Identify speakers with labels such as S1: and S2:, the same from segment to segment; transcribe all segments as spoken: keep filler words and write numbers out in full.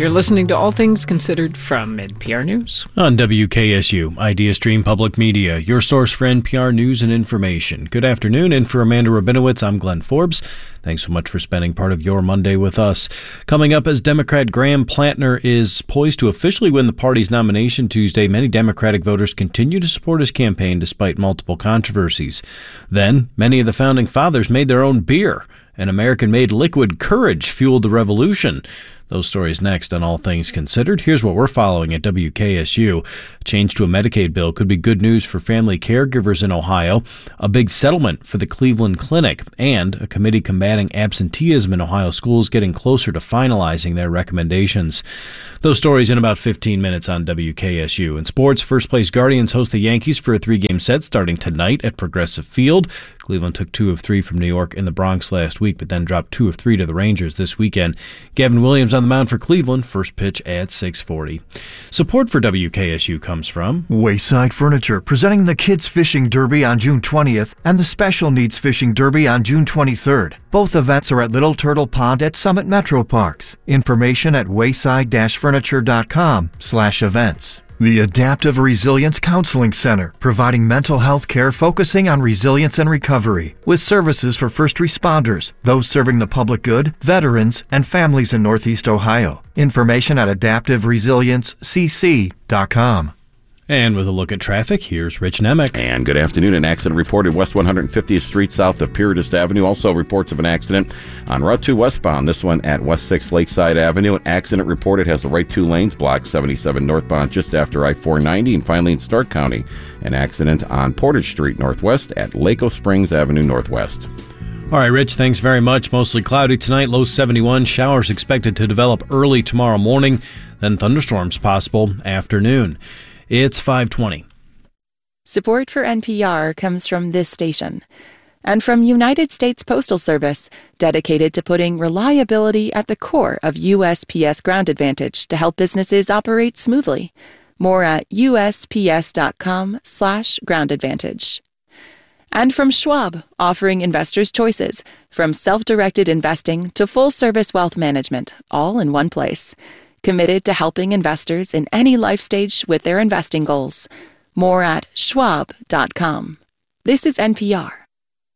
S1: You're listening to All Things Considered from N P R News.
S2: On W K S U, IdeaStream Public Media, your source for N P R news and information. Good afternoon, and for Amanda Rabinowitz, I'm Glenn Forbes. Thanks so much for spending part of your Monday with us. Coming up, as Democrat Graham Plattner is poised to officially win the party's nomination Tuesday, many Democratic voters continue to support his campaign despite multiple controversies. Then, many of the founding fathers made their own beer, and American-made liquid courage fueled the revolution. Those stories next on All Things Considered. Here's what we're following at W K S U. A change to a Medicaid bill could be good news for family caregivers in Ohio, a big settlement for the Cleveland Clinic, and a committee combating absenteeism in Ohio schools getting closer to finalizing their recommendations. Those stories in about fifteen minutes on W K S U. In sports, first-place Guardians host the Yankees for a three-game set starting tonight at Progressive Field. Cleveland took two of three from New York in the Bronx last week, but then dropped two of three to the Rangers this weekend. Gavin Williams on the mound for Cleveland, first pitch at six forty. Support for W K S U comes from
S3: Wayside Furniture, presenting the Kids Fishing Derby on June twentieth and the Special Needs Fishing Derby on June twenty-third. Both events are at Little Turtle Pond at Summit Metro Parks. Information at wayside-furniture.com slash events. The Adaptive Resilience Counseling Center, providing mental health care focusing on resilience and recovery, with services for first responders, those serving the public good, veterans, and families in Northeast Ohio. Information at adaptive resilience c c dot com.
S2: And with a look at traffic, here's Rich Nemec.
S4: And good afternoon. An accident reported West one hundred fiftieth Street south of Periodist Avenue. Also reports of an accident on Route two westbound, this one at West sixth Lakeside Avenue. An accident reported has the right two lanes blocked, seventy-seven northbound just after I four ninety. And finally in Stark County, an accident on Portage Street Northwest at Laco Springs Avenue Northwest.
S2: All right, Rich, thanks very much. Mostly cloudy tonight, low seventy-one. Showers expected to develop early tomorrow morning, then thunderstorms possible afternoon. It's five twenty.
S5: Support for N P R comes from this station and from United States Postal Service, dedicated to putting reliability at the core of U S P S Ground Advantage to help businesses operate smoothly. More at usps.com slash ground advantage. And from Schwab, offering investors choices, from self-directed investing to full-service wealth management, all in one place. Committed to helping investors in any life stage with their investing goals. More at schwab dot com. This is N P R.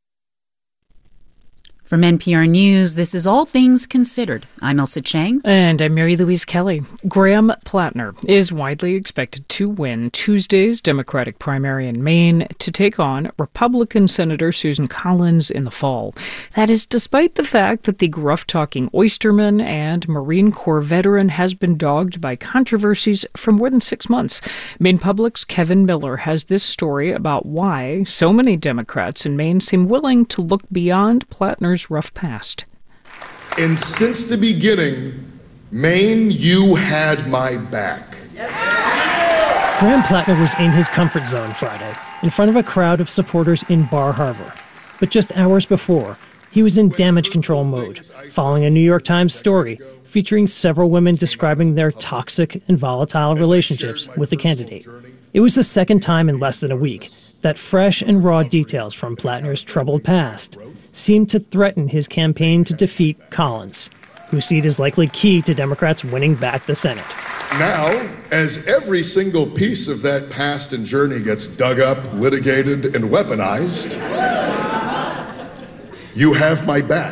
S6: From N P R News, this is All Things Considered. I'm Elsa Chang.
S1: And I'm Mary Louise Kelly. Graham Plattner is widely expected to win Tuesday's Democratic primary in Maine to take on Republican Senator Susan Collins in the fall. That is despite the fact that the gruff-talking oysterman and Marine Corps veteran has been dogged by controversies for more than six months. Maine Public's Kevin Miller has this story about why so many Democrats in Maine seem willing to look beyond Plattner's rough past.
S7: And since the beginning, Maine, you had my back.
S8: Graham Plattner was in his comfort zone Friday, in front of a crowd of supporters in Bar Harbor. But just hours before, he was in damage control mode, following a New York Times story featuring several women describing their toxic and volatile relationships with the candidate. It was the second time in less than a week that fresh and raw details from Plattner's troubled past seemed to threaten his campaign to defeat Collins, whose seat is likely key to Democrats winning back the Senate.
S7: Now, as every single piece of that past and journey gets dug up, litigated, and weaponized, you have my back.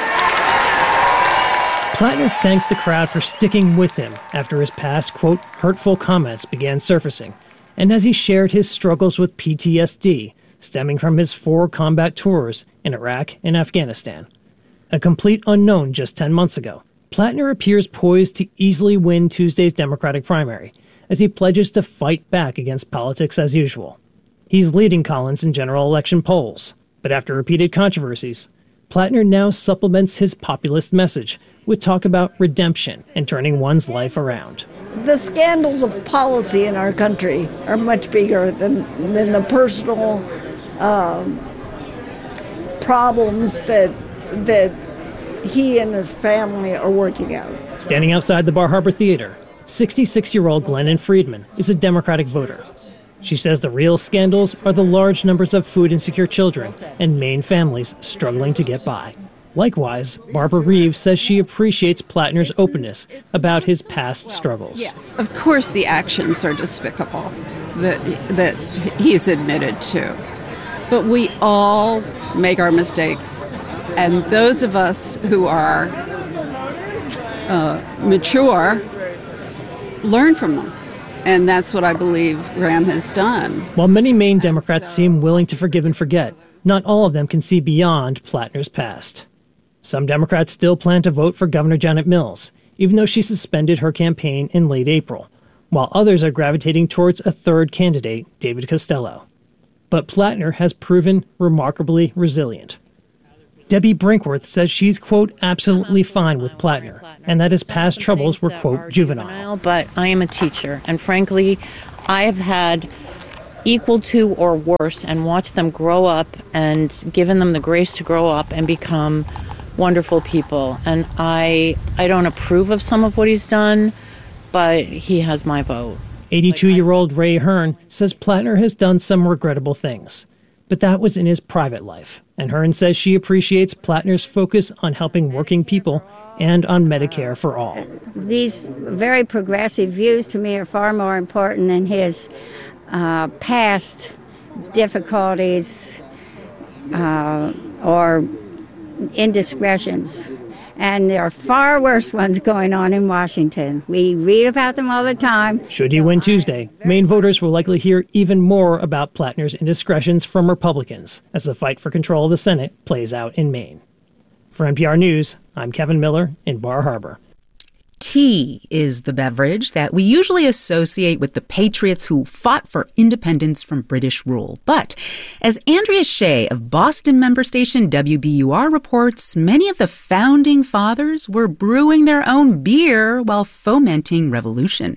S8: Plattner thanked the crowd for sticking with him after his past, quote, hurtful comments began surfacing, and as he shared his struggles with P T S D stemming from his four combat tours in Iraq and Afghanistan. A complete unknown just ten months ago, Plattner appears poised to easily win Tuesday's Democratic primary as he pledges to fight back against politics as usual. He's leading Collins in general election polls, but after repeated controversies, Plattner now supplements his populist message with talk about redemption and turning one's life around.
S9: The scandals of policy in our country are much bigger than, than the personal um, problems that that he and his family are working out.
S8: Standing outside the Bar Harbor Theater, sixty-six-year-old Glennon Friedman is a Democratic voter. She says the real scandals are the large numbers of food-insecure children and Maine families struggling to get by. Likewise, Barbara Reeves says she appreciates Plattner's openness about his past struggles.
S10: Yes, of course the actions are despicable that that he's admitted to. But we all make our mistakes. And those of us who are uh, mature learn from them. And that's what I believe Graham has done.
S8: While many Maine Democrats seem willing to forgive and forget, not all of them can see beyond Plattner's past. Some Democrats still plan to vote for Governor Janet Mills, even though she suspended her campaign in late April, while others are gravitating towards a third candidate, David Costello. But Plattner has proven remarkably resilient. Debbie Brinkworth says she's, quote, absolutely fine with Plattner, and that his past troubles were, quote, juvenile.
S11: But I am a teacher, and frankly, I have had equal to or worse and watched them grow up and given them the grace to grow up and become wonderful people. And I I don't approve of some of what he's done, but he has my vote.
S8: eighty-two-year-old Ray Hearn says Plattner has done some regrettable things, but that was in his private life. And Hearn says she appreciates Plattner's focus on helping working people and on Medicare for all.
S12: These very progressive views to me are far more important than his uh, past difficulties uh, or indiscretions. And there are far worse ones going on in Washington. We read about them all the time.
S8: Should he win Tuesday, Maine voters will likely hear even more about Plattner's indiscretions from Republicans as the fight for control of the Senate plays out in Maine. For N P R News, I'm Kevin Miller in Bar Harbor.
S6: Tea is the beverage that we usually associate with the patriots who fought for independence from British rule. But as Andrea Shea of Boston member station W B U R reports, many of the founding fathers were brewing their own beer while fomenting revolution.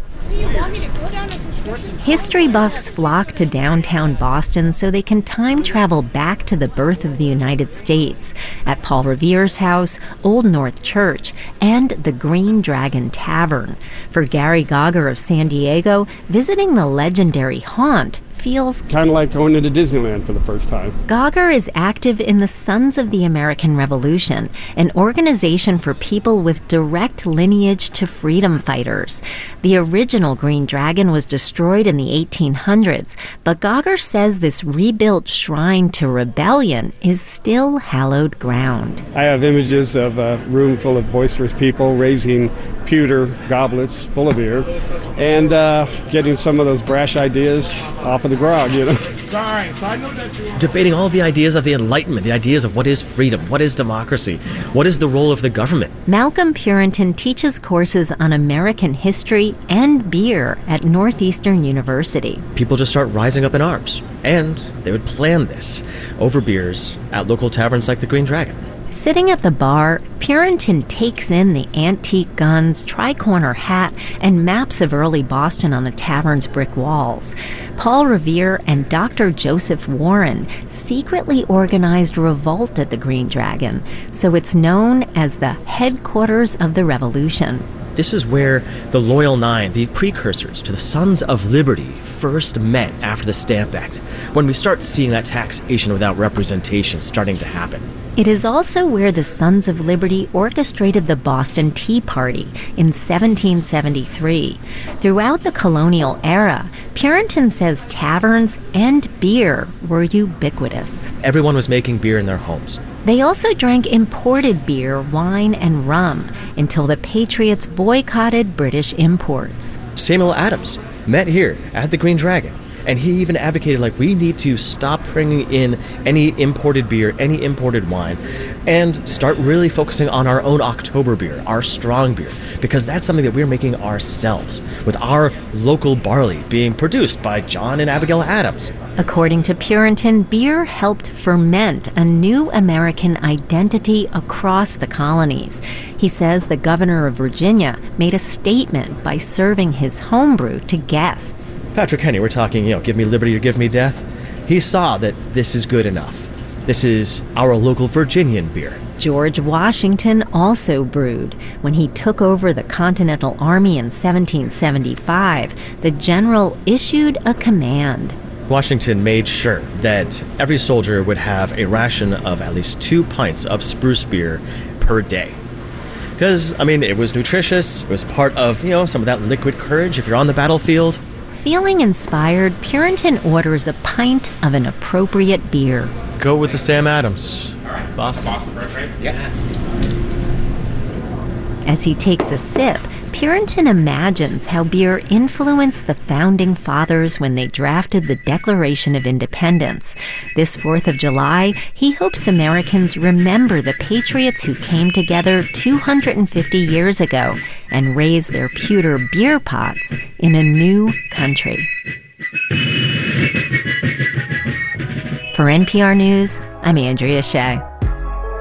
S13: History buffs flock to downtown Boston so they can time travel back to the birth of the United States at Paul Revere's house, Old North Church, and the Green Dragon Tavern. For Gary Gauger of San Diego, visiting the legendary haunt feels
S14: kind of like going into Disneyland for the first time.
S13: Gauger is active in the Sons of the American Revolution, an organization for people with direct lineage to freedom fighters. The original Green Dragon was destroyed in the eighteen hundreds, but Gauger says this rebuilt shrine to rebellion is still hallowed ground.
S14: I have images of a room full of boisterous people raising pewter goblets full of beer and uh, getting some of those brash ideas off of the grog, you know.
S15: Sorry, so I know that you debating all the ideas of the Enlightenment, the ideas of what is freedom, what is democracy, what is the role of the government.
S13: Malcolm Purinton teaches courses on American history and beer at Northeastern University.
S15: People just start rising up in arms, and they would plan this over beers at local taverns like the Green Dragon.
S13: Sitting at the bar, Purinton takes in the antique guns, tri-corner hat, and maps of early Boston on the tavern's brick walls. Paul Revere and Doctor Joseph Warren secretly organized a revolt at the Green Dragon, so it's known as the headquarters of the revolution.
S15: This is where the Loyal Nine, the precursors to the Sons of Liberty, first met after the Stamp Act, when we start seeing that taxation without representation starting to happen.
S13: It is also where the Sons of Liberty orchestrated the Boston Tea Party in seventeen seventy-three. Throughout the colonial era, Purinton says taverns and beer were ubiquitous.
S15: Everyone was making beer in their homes.
S13: They also drank imported beer, wine, and rum until the Patriots boycotted British imports.
S15: Samuel Adams met here at the Green Dragon. And he even advocated, like, we need to stop bringing in any imported beer, any imported wine, and start really focusing on our own October beer, our strong beer, because that's something that we're making ourselves, with our local barley being produced by John and Abigail Adams.
S13: According to Purinton, beer helped ferment a new American identity across the colonies. He says the governor of Virginia made a statement by serving his homebrew to guests.
S15: Patrick Henry, we're talking, you know, give me liberty or give me death. He saw that this is good enough. This is our local Virginian beer.
S13: George Washington also brewed. When he took over the Continental Army in seventeen seventy-five, the general issued a command.
S15: Washington made sure that every soldier would have a ration of at least two pints of spruce beer per day. Because, I mean, it was nutritious, it was part of, you know, some of that liquid courage if you're on the battlefield.
S13: Feeling inspired, Purinton orders a pint of an appropriate beer.
S15: Go with the Sam Adams. Boston.
S16: Boston, right? Yeah.
S13: As he takes a sip, Purinton imagines how beer influenced the founding fathers when they drafted the Declaration of Independence. This fourth of July, he hopes Americans remember the patriots who came together two hundred fifty years ago and raised their pewter beer pots in a new country. For N P R News, I'm Andrea Shea.